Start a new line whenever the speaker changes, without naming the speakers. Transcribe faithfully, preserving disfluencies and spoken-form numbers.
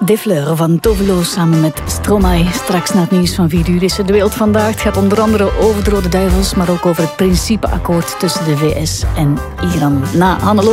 De Fleur van Tovelo samen met Stromae. Straks na het nieuws van vier uur is er De Wereld Vandaag. Het gaat onder andere over de Rode Duivels, maar ook over het principeakkoord tussen de V S en Iran. Na Hannelore